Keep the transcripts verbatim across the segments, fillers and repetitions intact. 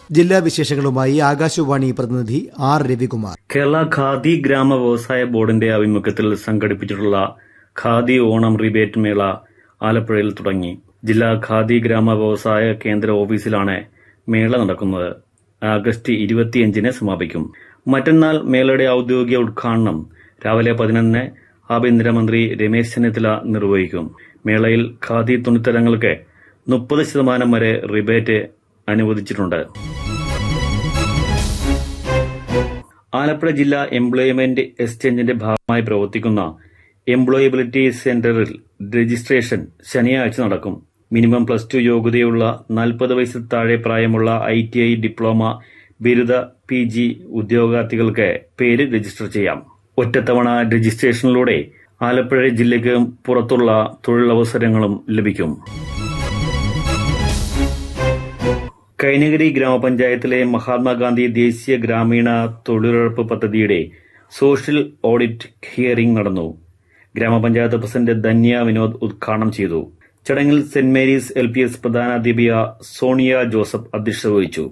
ജില്ലാ വിശേഷങ്ങളുമായി ആകാശവാണി പ്രതിനിധി ആർ രവികുമാർ. കേരള ഖാദി ഗ്രാമ വ്യവസായ ബോർഡിന്റെ ആഭിമുഖ്യത്തിൽ സംഘടിപ്പിച്ചിട്ടുള്ള ഖാദി ഓണം റിബേറ്റ് മേള ആലപ്പുഴയിൽ തുടങ്ങി. ജില്ലാ ഖാദി ഗ്രാമ വ്യവസായ കേന്ദ്ര ഓഫീസിലാണ് മേള നടക്കുന്നത്. ആഗസ്റ്റ് ഇരുപത്തിയഞ്ചിന് സമാപിക്കും. മറ്റന്നാൾ മേളയുടെ ഔദ്യോഗിക ഉദ്ഘാടനം രാവിലെ പതിനൊന്നിന് ആഭ്യന്തരമന്ത്രി രമേശ് ചെന്നിത്തല നിർവഹിക്കും. മേളയിൽ ഖാദി തുണിത്തരങ്ങൾക്ക് മുപ്പത് ശതമാനം വരെ റിബേറ്റ് അനുവദിച്ചിട്ടുണ്ട്. ആലപ്പുഴ ജില്ലാ എംപ്ലോയ്മെന്റ് എക്സ്ചേഞ്ചിന്റെ ഭാഗമായി പ്രവർത്തിക്കുന്ന എംപ്ലോയബിലിറ്റി സെന്ററിൽ രജിസ്ട്രേഷൻ ശനിയാഴ്ച നടക്കും. മിനിമം പ്ലസ് ടു യോഗ്യതയുള്ള നാൽപ്പത് വയസ്സിൽ താഴെ പ്രായമുള്ള ഐ ടി ഐ, ഡിപ്ലോമ, ബിരുദ, പി ജി ഉദ്യോഗാർത്ഥികൾക്ക് പേര് രജിസ്റ്റർ ചെയ്യാം. ഒറ്റത്തവണ രജിസ്ട്രേഷനിലൂടെ ആലപ്പുഴ ജില്ലയ്ക്ക് പുറത്തുള്ള തൊഴിലവസരങ്ങളും ലഭിക്കും. കൈനഗിരി ഗ്രാമപഞ്ചായത്തിലെ മഹാത്മാഗാന്ധി ദേശീയ ഗ്രാമീണ തൊഴിലുറപ്പ് പദ്ധതിയുടെ സോഷ്യൽ ഓഡിറ്റ് ഹിയറിംഗ് നടന്നു. ഗ്രാമപഞ്ചായത്ത് പ്രസിഡന്റ് ധന്യ വിനോദ് ഉദ്ഘാടനം ചെയ്തു. ചടങ്ങിൽ saint Mary's L P S പ്രധാനാധ്യാപിക Sonia Joseph അധ്യക്ഷത വഹിച്ചു.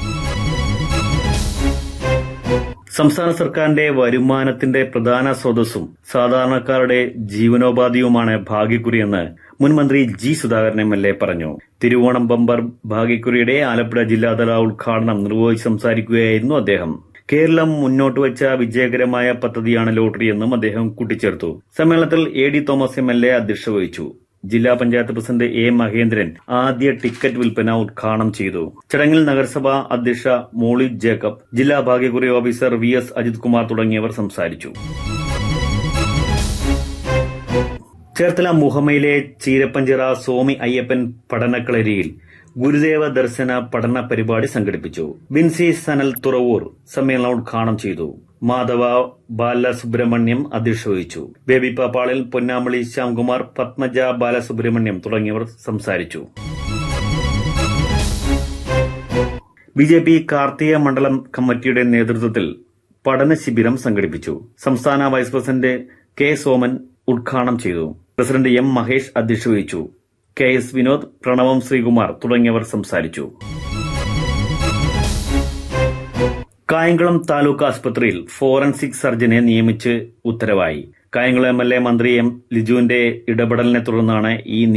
സംസ്ഥാന സർക്കാരിന്റെ വരുമാനത്തിന്റെ പ്രധാന സ്രോതസ്സും സാധാരണക്കാരുടെ ജീവനോപാധിയുമാണ് ഭാഗ്യക്കുറിയെന്ന് മുൻ മന്ത്രി G Sudhakaran M L A പറഞ്ഞു. തിരുവോണം ബമ്പർ ഭാഗ്യക്കുറിയുടെ ആലപ്പുഴ ജില്ലാതല ഉദ്ഘാടനം നിർവഹിച്ച് സംസാരിക്കുകയായിരുന്നു അദ്ദേഹം. കേരളം മുന്നോട്ട് വച്ച വിജയകരമായ പദ്ധതിയാണ് ലോട്ടറിയെന്നും അദ്ദേഹം കൂട്ടിച്ചേർത്തു. സമ്മേളനത്തിൽ A D Thomas M L A അധ്യക്ഷത വഹിച്ചു. ജില്ലാ പഞ്ചായത്ത് പ്രസിഡന്റ് എ മഹേന്ദ്രൻ ആദ്യ ടിക്കറ്റ് വിൽപ്പന ഉദ്ഘാടനം ചെയ്തു. ചടങ്ങിൽ നഗരസഭാ അധ്യക്ഷ മോളി ജേക്കബ്, ജില്ലാ ഭാഗ്യക്കുറി officer V S Ajith Kumar തുടങ്ങിയവർ സംസാരിച്ചു. ചേർത്തല മുഹമ്മയിലെ ചീരപ്പഞ്ചിറ സ്വാമി അയ്യപ്പൻ പഠനക്കളരിയിൽ ഗുരുദേവ ദർശന പഠന പരിപാടി സംഘടിപ്പിച്ചു. ബിൻസി സനൽ തുറവൂർ സമ്മേളനം ഉദ്ഘാടനം ചെയ്തു. മാധവ ബാലസുബ്രഹ്മണ്യം അധ്യക്ഷത വഹിച്ചു. ബേബി പാപ്പാളിൽ, പൊന്നാമളി ശ്യാംകുമാർ, പത്മജ ബാലസുബ്രഹ്മണ്യം തുടങ്ങിയവർ സംസാരിച്ചു. ബി ജെ പി കാർത്തിക മണ്ഡലം കമ്മിറ്റിയുടെ നേതൃത്വത്തിൽ പഠന ശിബിരം സംഘടിപ്പിച്ചു. സംസ്ഥാന വൈസ് പ്രസിഡന്റ് കെ സോമൻ ഉദ്ഘാടനം ചെയ്തു. പ്രസിഡന്റ് എം മഹേഷ് അധ്യക്ഷത വഹിച്ചു. കെ എസ് വിനോദ്, പ്രണവം ശ്രീകുമാർ തുടങ്ങിയവർ സംസാരിച്ചു. കായംകുളം താലൂക്ക് ആശുപത്രിയിൽ ഫോറൻസിക് സർജനെ നിയമിച്ച് ഉത്തരവായി. കായംകുളം എം എൽ എ മന്ത്രി എം ലിജുവിന്റെ ഇടപെടലിനെ തുടർന്നാണ് ഈ